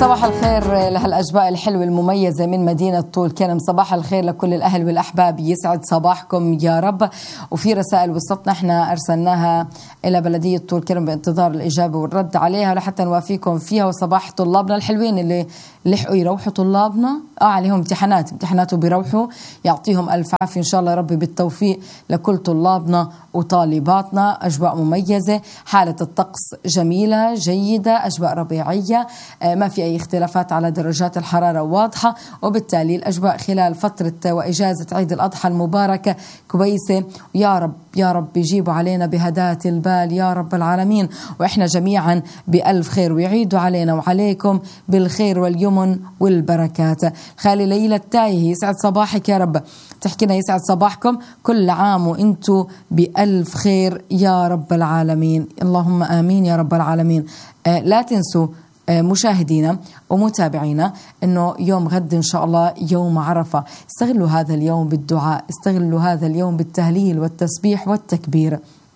صباح الخير لهالأجواء الحلوة المميزة من مدينة طول كرم. صباح الخير لكل الأهل والأحباب، يسعد صباحكم يا رب. وفي رسائل وصلتنا احنا أرسلناها إلى بلدية طول كرم بانتظار الإجابة والرد عليها لحتى نوافيكم فيها. وصباح طلابنا الحلوين اللي لحقوا يروحوا طلابنا عليهم امتحانات وبيروحوا، يعطيهم ألف عافية إن شاء الله ربي بالتوفيق لكل طلابنا وطالباتنا. أجواء مميزة، حالة الطقس جميلة جيدة، أجواء ربيعية، ما في أي اختلافات على درجات الحرارة واضحة، وبالتالي الأجواء خلال فترة وإجازة عيد الأضحى المباركة كويسة. يا رب يا رب يجيبوا علينا بهداة البال يا رب العالمين، وإحنا جميعا بألف خير، ويعيدوا علينا وعليكم بالخير واليمن والبركات. خالي ليلى التايه يسعد صباحك يا رب، تحكينا يسعد صباحكم، كل عام وإنتوا بألف خير يا رب العالمين، اللهم آمين يا رب العالمين. لا تنسوا مشاهدينا ومتابعينا انه يوم غد ان شاء الله يوم عرفة، استغلوا هذا اليوم بالدعاء، استغلوا هذا اليوم بالتهليل والتسبيح والتكبير.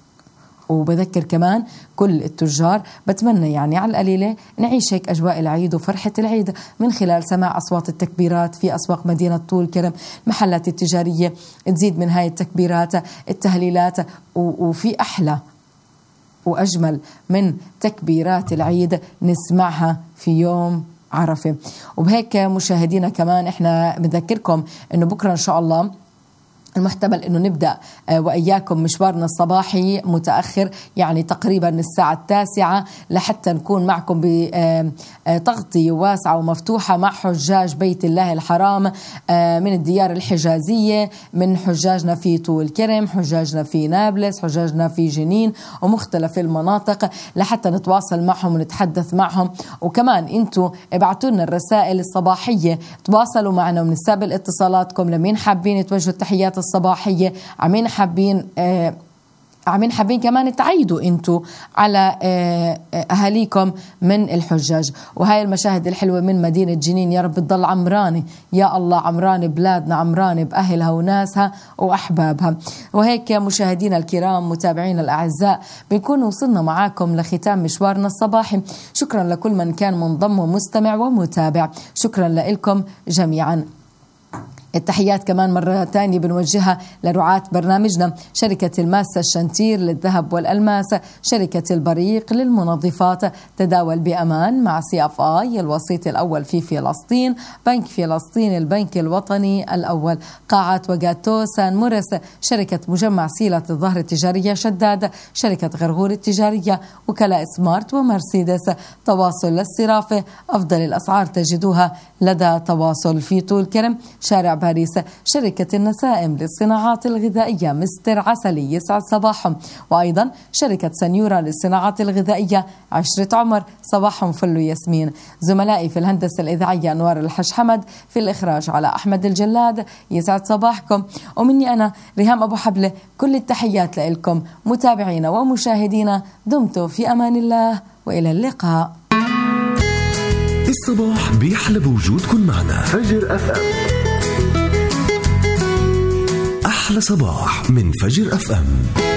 وبذكر كمان كل التجار، بتمنى يعني على القليلة نعيش هيك أجواء العيد وفرحة العيد من خلال سماع أصوات التكبيرات في أسواق مدينة طول كرم، المحلات التجارية تزيد من هاي التكبيرات التهليلات. وفي أحلى وأجمل من تكبيرات العيد نسمعها في يوم عرفة. وبهيك مشاهدينا كمان احنا بنذكركم انه بكرة ان شاء الله المحتمل أنه نبدأ وإياكم مشوارنا الصباحي متأخر، يعني تقريبا الساعة 9 لحتى نكون معكم بتغطية واسعة ومفتوحة مع حجاج بيت الله الحرام من الديار الحجازية، من حجاجنا في طول كرم، حجاجنا في نابلس، حجاجنا في جنين ومختلف المناطق، لحتى نتواصل معهم ونتحدث معهم. وكمان انتوا ابعتوا لنا الرسائل الصباحية، تواصلوا معنا ونستقبل اتصالاتكم لمين حابين توجهوا التحيات الصباحية، عمين حابين كمان تعيدوا انتوا على اهاليكم من الحجاج. وهاي المشاهد الحلوة من مدينة جنين يا رب تضل عمرانة يا الله، عمرانة بلادنا، عمرانة بأهلها وناسها وأحبابها. وهيك يا مشاهدينا الكرام متابعينا الأعزاء بنكون وصلنا معاكم لختام مشوارنا الصباحي. شكرا لكل من كان منضم ومستمع ومتابع، شكرا لكم جميعا. التحيات كمان مرة تانية بنوجهها لرعاة برنامجنا، شركة الماسة الشنتير للذهب والألماس، شركة البريق للمنظفات، تداول بأمان مع CFI الوسيط الأول في فلسطين، بنك فلسطين البنك الوطني الأول، قاعة وجاتو سان موريس، شركة مجمع سيلة الظهر التجارية شداد، شركة غرغور التجارية، وكلاء سمارت ومرسيدس. تواصل للصرافة، أفضل الأسعار تجدوها لدى تواصل في طول كرم، شارع باريس. شركة النسائم للصناعات الغذائية مستر عسلي يسعد صباحهم، وأيضا شركة سنيورا للصناعات الغذائية عشرة عمر صباحهم فل ياسمين. زملائي في الهندسة الإذاعية أنوار الحج حمد، في الإخراج على أحمد الجلاد يسعد صباحكم، ومني أنا ريهام أبو حبلة كل التحيات لكم متابعينا ومشاهدينا، دمتوا في أمان الله وإلى اللقاء. الصباح بيحلى بوجودكم معنا. فجر FM، أحلى صباح من فجر FM.